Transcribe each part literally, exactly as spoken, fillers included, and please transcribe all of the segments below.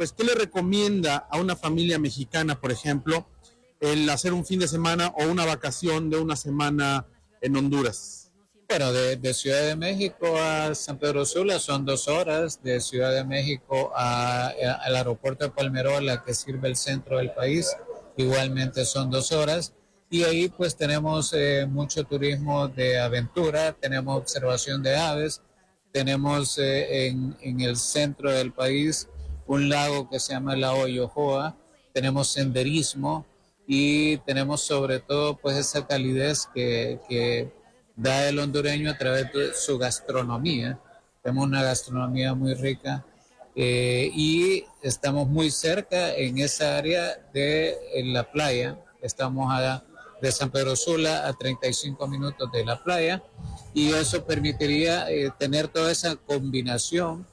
pues, ¿qué le recomienda a una familia mexicana, por ejemplo, el hacer un fin de semana o una vacación de una semana en Honduras? Bueno, de, de Ciudad de México a San Pedro Sula son dos horas, de Ciudad de México a, a, al aeropuerto de Palmerola, que sirve el centro del país, igualmente son dos horas, y ahí pues tenemos eh, mucho turismo de aventura, tenemos observación de aves, tenemos eh, en, en el centro del país un lago que se llama el lago Yohoa, tenemos senderismo y tenemos sobre todo pues esa calidez que... que da el hondureño a través de su gastronomía. Tenemos una gastronomía muy rica eh, y estamos muy cerca en esa área de en la playa. Estamos a, de San Pedro Sula a treinta y cinco minutos de la playa y eso permitiría eh, tener toda esa combinación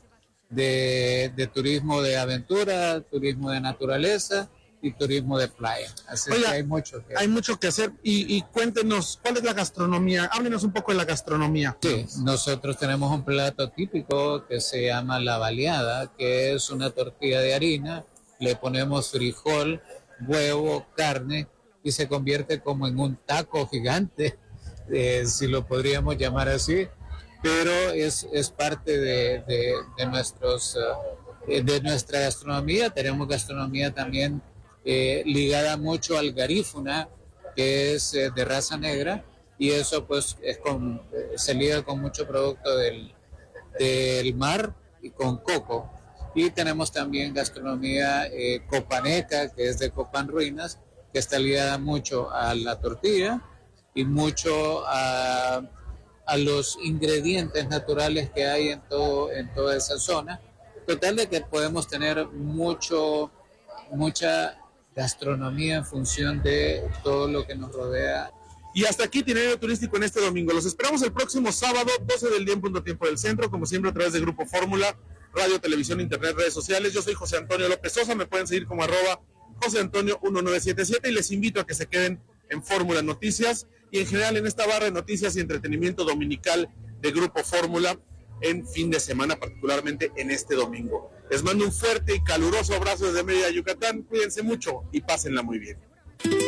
de, de turismo de aventura, turismo de naturaleza y turismo de playa. Así Oiga, que hay mucho que hay mucho que hacer y, y cuéntenos, ¿cuál es la gastronomía? Háblenos un poco de la gastronomía. Sí, nosotros tenemos un plato típico que se llama la baleada, que es una tortilla de harina, le ponemos frijol, huevo, carne y se convierte como en un taco gigante, eh, si lo podríamos llamar así, pero es, es parte de, de, de, nuestros, uh, de nuestra gastronomía. Tenemos gastronomía también eh, ligada mucho al garífuna, que es eh, de raza negra, y eso pues es con, eh, se liga con mucho producto del, del mar y con coco. Y tenemos también gastronomía eh, copaneca, que es de Copán Ruinas, que está ligada mucho a la tortilla y mucho a, a los ingredientes naturales que hay en, todo, en toda esa zona. Total de que podemos tener mucho, mucha gastronomía en función de todo lo que nos rodea. Y hasta aquí Itinerario Turístico en este domingo. Los esperamos el próximo sábado, doce del día en punto tiempo del centro, como siempre a través de Grupo Fórmula, radio, televisión, internet, redes sociales. Yo soy José Antonio López Sosa, me pueden seguir como arroba José Antonio uno nueve siete siete y les invito a que se queden en Fórmula Noticias y en general en esta barra de noticias y entretenimiento dominical de Grupo Fórmula en fin de semana, particularmente en este domingo. Les mando un fuerte y caluroso abrazo desde Mérida, Yucatán. Cuídense mucho y pásenla muy bien.